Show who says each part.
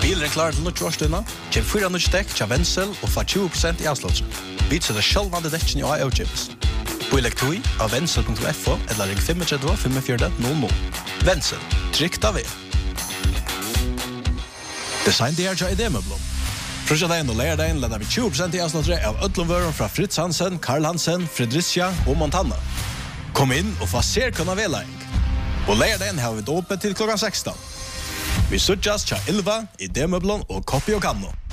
Speaker 1: Bilen klar til nødt årsdøgna, kjem 4 nødt dekk til Wenzel og får 20% i avslåtsen. Vi setter sjølvande dekken i AO-chips. På elektoi av Wenzel.fo eller ring 35 45 00. Wenzel, trygt av Design det er idémøblom. Prosjedagen og lærdagen leder vi 20% i avslåtsen av Ødlundvøren fra Fritz Hansen, Karl Hansen, Fredricia og Montana. Kom inn og få ser kunna vedlæring. Og lærdagen har vi åpent til klokkan 16. Vi suttjas tja 11 i idémøblom og Koppi og Kanno.